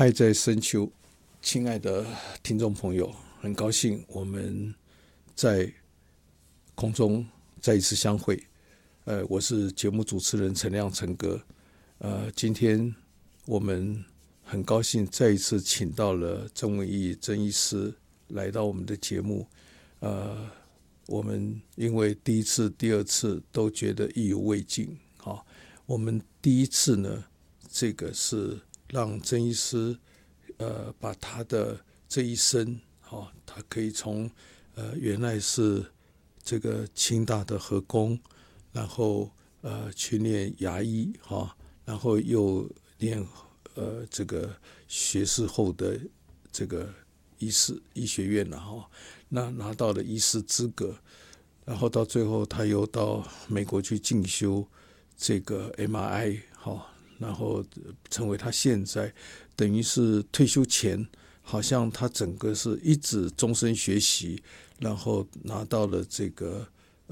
爱在深秋，亲爱的听众朋友，很高兴我们在空中再一次相会。我是节目主持人陈亮陈哥。今天我们很高兴再一次请到了曾文义曾医师来到我们的节目。我们因为第一次、第二次都觉得意犹未尽。我们第一次呢，这个是让曾医师把他的这一生，他可以从原来是这个清大的核工，然后去念牙医，然后又念这个学士后的这个医学院了，那拿到了医师资格，然后到最后他又到美国去进修这个 MRI，然后成为他现在等于是退休前，好像他整个是一直终身学习，然后拿到了这个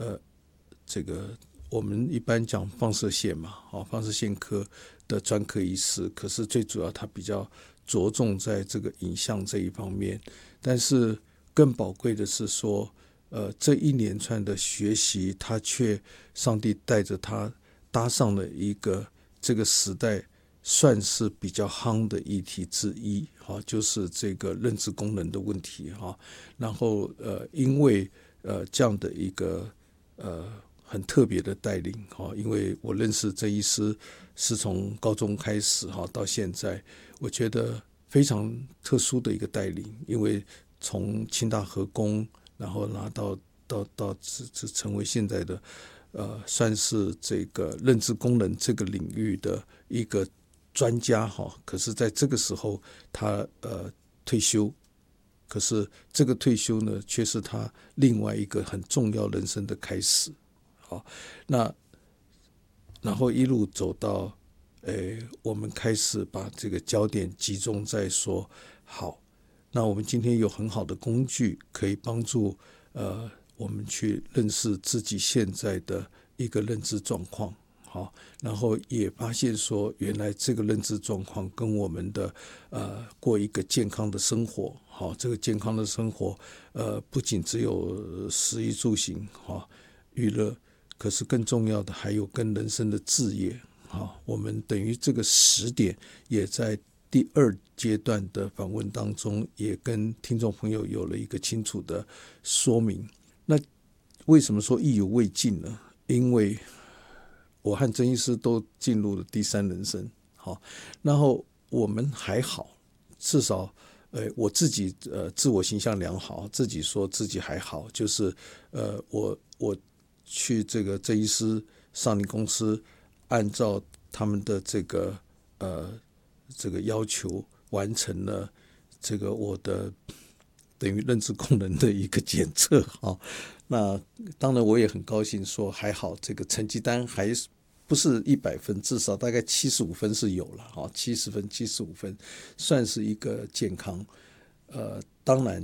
我们一般讲放射线嘛，放射线科的专科医师，可是最主要他比较着重在这个影像这一方面，但是更宝贵的是说，这一连串的学习，他却上帝带着他搭上了一个这个时代算是比较夯的议题之一，就是这个认知功能的问题，然后因为这样的一个很特别的带领，因为我认识曾医师是从高中开始到现在，我觉得非常特殊的一个带领，因为从清大核工，然后拿到成为现在的算是这个认知功能这个领域的一个专家，可是在这个时候他退休，可是这个退休呢，却是他另外一个很重要人生的开始。那然后一路走到我们开始把这个焦点集中在说，好，那我们今天有很好的工具可以帮助我们去认识自己现在的一个认知状况，然后也发现说，原来这个认知状况跟我们的过一个健康的生活，这个健康的生活不仅只有食衣住行娱乐，可是更重要的还有跟人生的志业。我们等于这个10点也在第2阶段的访问当中，也跟听众朋友有了一个清楚的说明。那为什么说意犹未尽呢？因为我和曾医师都进入了第3人生，然后我们还好，至少我自己自我形象良好，自己说自己还好，就是我去这个曾医师上你公司，按照他们的这个要求完成了这个我的等于认知功能的一个检测。那当然我也很高兴说还好，这个成绩单还不是100分，至少大概75分是有了，70分75分算是一个健康。当然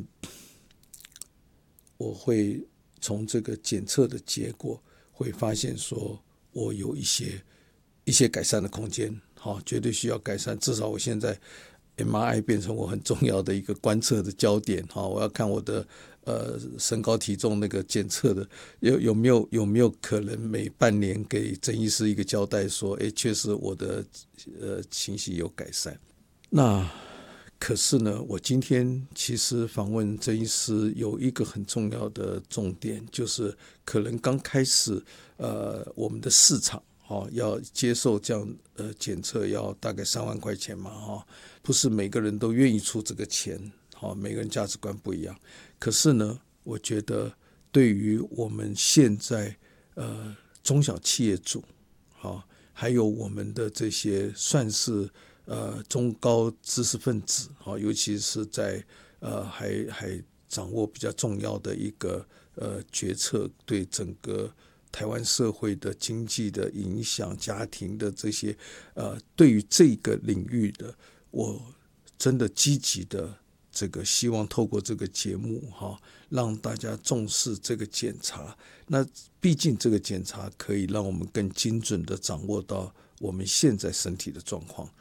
我会从这个检测的结果会发现说我有一些改善的空间，绝对需要改善。至少我现在 MRI 变成我很重要的一个观测的焦点，我要看我的身高体重那个检测的有没有可能每半年给曾医师一个交代说，确实我的情形有改善。那可是呢，我今天其实访问曾医师有一个很重要的重点，就是可能刚开始我们的市场要接受这样检测要大概3万块钱嘛，不是每个人都愿意出这个钱，每个人价值观不一样。可是呢，我觉得对于我们现在中小企业主，还有我们的这些算是中高知识分子，尤其是在还掌握比较重要的一个决策，对整个台湾社会的经济的影响，家庭的这些对于这个领域的，我真的积极的这个希望透过这个节目让大家重视这个检查。那毕竟这个检查可以让我们更精准的掌握到我们现在身体的状况。